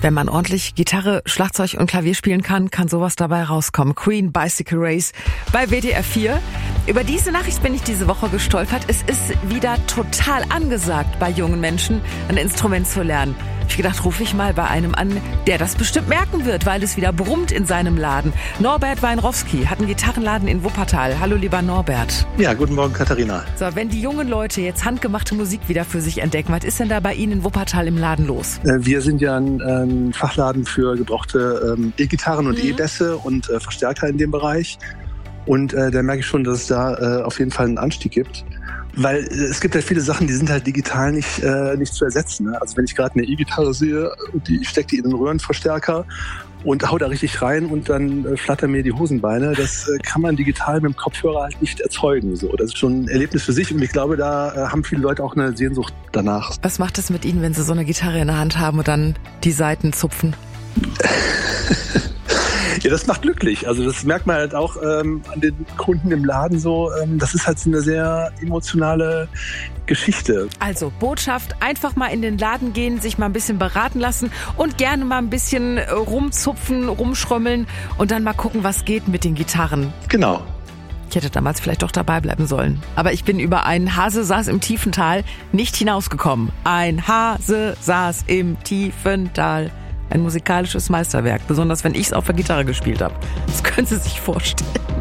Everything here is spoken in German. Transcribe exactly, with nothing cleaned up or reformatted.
Wenn man ordentlich Gitarre, Schlagzeug und Klavier spielen kann, kann sowas dabei rauskommen. Queen, Bicycle Race bei W D R vier. Über diese Nachricht bin ich diese Woche gestolpert. Es ist wieder total angesagt, bei jungen Menschen ein Instrument zu lernen. Ich gedacht, rufe ich mal bei einem an, der das bestimmt merken wird, weil es wieder brummt in seinem Laden. Norbert Weinrowski hat einen Gitarrenladen in Wuppertal. Hallo, lieber Norbert. Ja, guten Morgen, Katharina. So, wenn die jungen Leute jetzt handgemachte Musik wieder für sich entdecken, was ist denn da bei Ihnen in Wuppertal im Laden los? Wir sind ja ein, ein Fachladen für gebrauchte ähm, E-Gitarren und mhm. E-Bässe und äh, Verstärker in dem Bereich. Und äh, da merke ich schon, dass es da äh, auf jeden Fall einen Anstieg gibt. Weil äh, es gibt ja viele Sachen, die sind halt digital nicht, äh, nicht zu ersetzen. Ne? Also wenn ich gerade eine E-Gitarre sehe, die, ich stecke die in einen Röhrenverstärker und hau da richtig rein und dann äh, flattern mir die Hosenbeine. Das äh, kann man digital mit dem Kopfhörer halt nicht erzeugen. So. Das ist schon ein Erlebnis für sich und ich glaube, da äh, haben viele Leute auch eine Sehnsucht danach. Was macht es mit Ihnen, wenn Sie so eine Gitarre in der Hand haben und dann die Saiten zupfen? Ja, das macht glücklich. Also das merkt man halt auch ähm, an den Kunden im Laden so. Ähm, das ist halt so eine sehr emotionale Geschichte. Also Botschaft, einfach mal in den Laden gehen, sich mal ein bisschen beraten lassen und gerne mal ein bisschen rumzupfen, rumschrömmeln und dann mal gucken, was geht mit den Gitarren. Genau. Ich hätte damals vielleicht doch dabei bleiben sollen. Aber ich bin über einen Hase saß im tiefen Tal nicht hinausgekommen. Ein Hase saß im tiefen Tal. Ein musikalisches Meisterwerk, besonders wenn ich es auf der Gitarre gespielt habe. Das können Sie sich vorstellen.